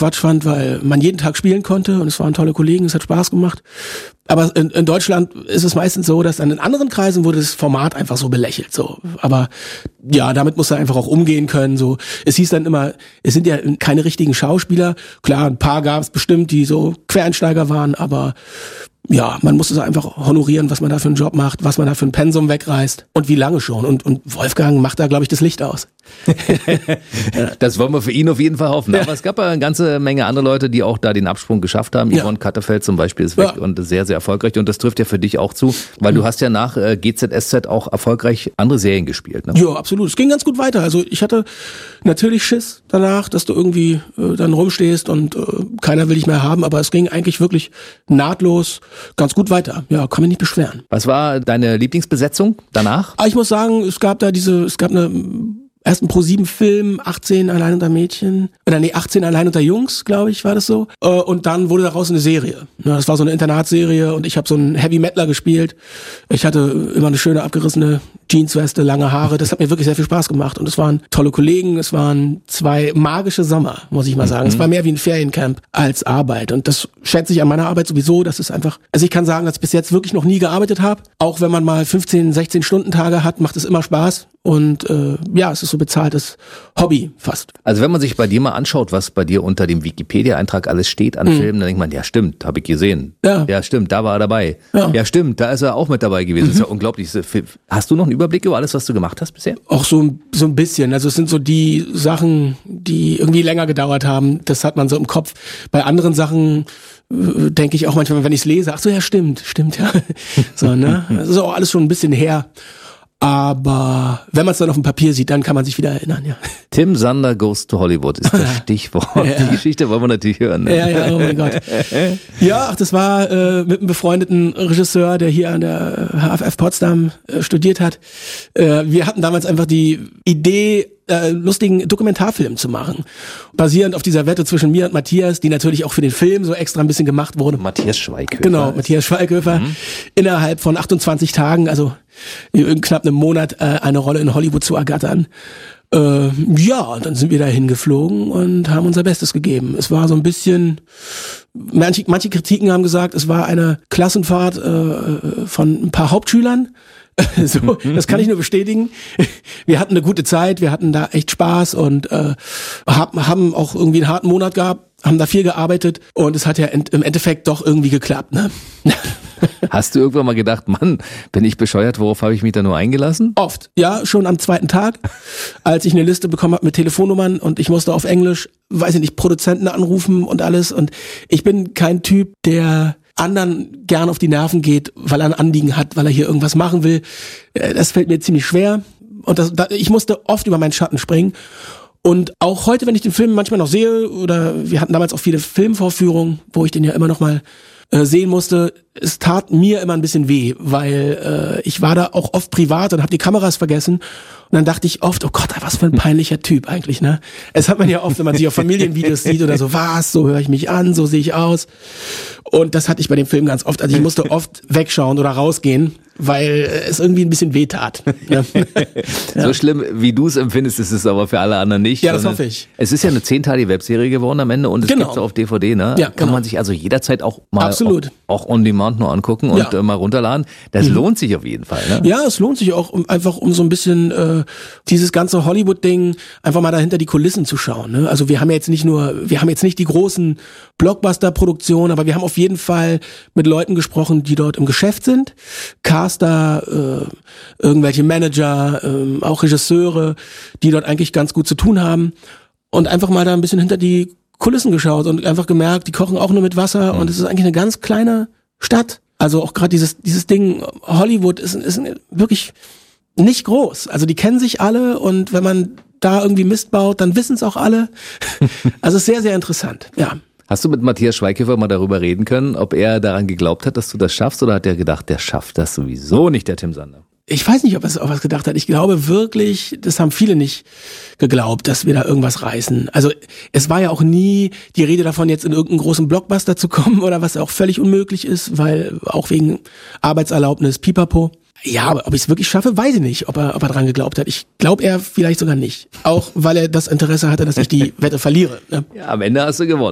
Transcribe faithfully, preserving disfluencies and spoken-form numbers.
Quatsch fand, weil man jeden Tag spielen konnte und es waren tolle Kollegen, es hat Spaß gemacht. Aber in, in Deutschland ist es meistens so, dass dann in anderen Kreisen wurde das Format einfach so belächelt, so. Aber ja, damit musst du einfach auch umgehen können, so. Es hieß dann immer, es sind ja keine richtigen Schauspieler. Klar, ein paar gab es bestimmt, die so Quereinsteiger waren, aber ja, man muss es einfach honorieren, was man da für einen Job macht, was man da für ein Pensum wegreißt und wie lange schon. Und, und Wolfgang macht da, glaube ich, das Licht aus. Das wollen wir für ihn auf jeden Fall hoffen. Ja. Aber es gab ja eine ganze Menge andere Leute, die auch da den Absprung geschafft haben. Ja. Yvonne Katterfeld zum Beispiel ist weg Ja. und sehr, sehr erfolgreich. Und das trifft ja für dich auch zu, weil du hast ja nach äh, G Z S Z auch erfolgreich andere Serien gespielt. Ne? Ja, absolut. Es ging ganz gut weiter. Also ich hatte natürlich Schiss danach, dass du irgendwie äh, dann rumstehst und äh, keiner will dich mehr haben. Aber es ging eigentlich wirklich nahtlos ganz gut weiter. Ja, kann mich nicht beschweren. Was war deine Lieblingsbesetzung danach? Aber ich muss sagen, es gab da diese, es gab eine ersten Pro sieben Film, achtzehn allein unter Mädchen, oder nee, achtzehn allein unter Jungs, glaube ich, war das so. Äh, Und dann wurde daraus eine Serie. Ja, das war so eine Internatsserie und ich habe so einen Heavy Metaler gespielt. Ich hatte immer eine schöne abgerissene Jeansweste, lange Haare. Das hat mir wirklich sehr viel Spaß gemacht und es waren tolle Kollegen. Es waren zwei magische Sommer, muss ich mal sagen. Mhm. Es war mehr wie ein Feriencamp als Arbeit und das schätze ich an meiner Arbeit sowieso. Das ist einfach, also ich kann sagen, dass ich bis jetzt wirklich noch nie gearbeitet habe. Auch wenn man mal fünfzehn, sechzehn Stunden Tage hat, macht es immer Spaß. Und äh, ja, es ist so bezahltes Hobby fast. Also wenn man sich bei dir mal anschaut, was bei dir unter dem Wikipedia-Eintrag alles steht an mhm. Filmen, dann denkt man, ja stimmt, habe ich gesehen. Ja. ja, stimmt, da war er dabei. Ja. ja, stimmt, da ist er auch mit dabei gewesen. Mhm. Das ist ja unglaublich. Hast du noch einen Überblick über alles, was du gemacht hast bisher? Auch so, so ein bisschen. Also es sind so die Sachen, die irgendwie länger gedauert haben. Das hat man so im Kopf. Bei anderen Sachen äh, denke ich auch manchmal, wenn ich es lese, ach so, ja, stimmt, stimmt, ja. So, ne? Das ist auch alles schon ein bisschen her. Aber wenn man es dann auf dem Papier sieht, dann kann man sich wieder erinnern, ja. Tim Sander Goes to Hollywood ist das Stichwort. Ja. Die Geschichte wollen wir natürlich hören. Ne? Ja, ja, oh mein Gott. Ja, ach, das war äh, mit einem befreundeten Regisseur, der hier an der H F F Potsdam äh, studiert hat. Äh, wir hatten damals einfach die Idee, äh, lustigen Dokumentarfilm zu machen. Basierend auf dieser Wette zwischen mir und Matthias, die natürlich auch für den Film so extra ein bisschen gemacht wurde. Matthias Schweighöfer. Genau, Matthias Schweighöfer. Mhm. Innerhalb von achtundzwanzig Tagen, also in knapp einem Monat, äh, eine Rolle in Hollywood zu ergattern. Äh, ja, und dann sind wir da hingeflogen und haben unser Bestes gegeben. Es war so ein bisschen, manche, manche Kritiken haben gesagt, es war eine Klassenfahrt äh, von ein paar Hauptschülern. So, das kann ich nur bestätigen. Wir hatten eine gute Zeit, wir hatten da echt Spaß und äh, haben, haben auch irgendwie einen harten Monat gehabt, haben da viel gearbeitet und es hat ja ent- im Endeffekt doch irgendwie geklappt, ne? Hast du irgendwann mal gedacht, Mann, bin ich bescheuert, worauf habe ich mich da nur eingelassen? Oft, ja, schon am zweiten Tag, als ich eine Liste bekommen habe mit Telefonnummern und ich musste auf Englisch, weiß ich nicht, Produzenten anrufen und alles und ich bin kein Typ, der anderen gern auf die Nerven geht, weil er ein Anliegen hat, weil er hier irgendwas machen will. Das fällt mir ziemlich schwer und das, da, ich musste oft über meinen Schatten springen. Und auch heute, wenn ich den Film manchmal noch sehe, oder wir hatten damals auch viele Filmvorführungen, wo ich den ja immer noch mal äh, sehen musste, es tat mir immer ein bisschen weh, weil äh, ich war da auch oft privat und habe die Kameras vergessen. Und dann dachte ich oft, oh Gott, was für ein peinlicher Typ eigentlich, ne? Es hat man ja oft, wenn man sich auf Familienvideos sieht oder so, was, so höre ich mich an, so sehe ich aus. Und das hatte ich bei dem Film ganz oft. Also ich musste oft wegschauen oder rausgehen, weil es irgendwie ein bisschen weh tat. Ja. So schlimm, wie du es empfindest, ist es aber für alle anderen nicht. Ja, das hoffe ich. Es ist ja eine zehnteilige Webserie geworden am Ende und es Genau. gibt's auch auf D V D, ne? Ja, Kann genau. man sich also jederzeit auch mal Absolut. Auch, auch on demand nur angucken und Ja. äh, mal runterladen. Das Mhm. lohnt sich auf jeden Fall, ne? Ja, es lohnt sich auch, um einfach um so ein bisschen äh, dieses ganze Hollywood-Ding einfach mal dahinter die Kulissen zu schauen. Ne? Also wir haben ja jetzt nicht nur, wir haben jetzt nicht die großen Blockbuster-Produktionen, aber wir haben auf jeden Fall mit Leuten gesprochen, die dort im Geschäft sind. Caster, äh, irgendwelche Manager, äh, auch Regisseure, die dort eigentlich ganz gut zu tun haben. Und einfach mal da ein bisschen hinter die Kulissen geschaut und einfach gemerkt, die kochen auch nur mit Wasser mhm. und es ist eigentlich eine ganz kleine Stadt. Also auch gerade dieses dieses Ding Hollywood ist, ist wirklich nicht groß. Also die kennen sich alle und wenn man da irgendwie Mist baut, dann wissen es auch alle. Also es ist sehr, sehr interessant, ja. Hast du mit Matthias Schweighöfer mal darüber reden können, ob er daran geglaubt hat, dass du das schaffst, oder hat er gedacht, der schafft das sowieso nicht, der Tim Sander? Ich weiß nicht, ob er es auf was gedacht hat. Ich glaube wirklich, das haben viele nicht geglaubt, dass wir da irgendwas reißen. Also es war ja auch nie die Rede davon, jetzt in irgendeinen großen Blockbuster zu kommen oder was auch völlig unmöglich ist, weil auch wegen Arbeitserlaubnis, Pipapo. Ja, aber ob ich es wirklich schaffe, weiß ich nicht, ob er, ob er dran geglaubt hat. Ich glaube er vielleicht sogar nicht. Auch weil er das Interesse hatte, dass ich die Wette verliere. Ne? Ja, am Ende hast du gewonnen.